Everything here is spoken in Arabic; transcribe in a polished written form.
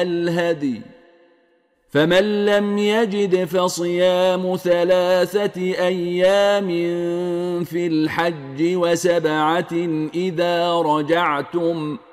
الهدي. فمن لم يجد فصيام 3 أيام في الحج و7 إذا رجعتم،